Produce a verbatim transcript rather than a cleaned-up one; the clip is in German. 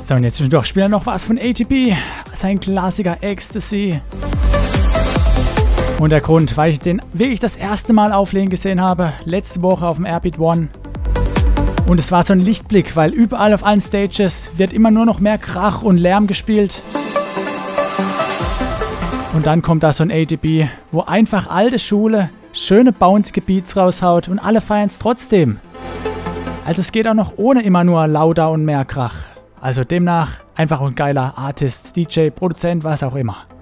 So, und jetzt zwischendurch spielen wir noch was von A T B. Sein Klassiker Ecstasy. Und der Grund, weil ich den wirklich das erste Mal auflegen gesehen habe, letzte Woche auf dem Airbeat One. Und es war so ein Lichtblick, weil überall auf allen Stages wird immer nur noch mehr Krach und Lärm gespielt. Und dann kommt da so ein A T B, wo einfach alte Schule schöne bouncy Beats raushaut und alle feiern es trotzdem. Also es geht auch noch ohne immer nur lauter und mehr Krach. Also demnach einfach ein geiler Artist, D J, Produzent, was auch immer.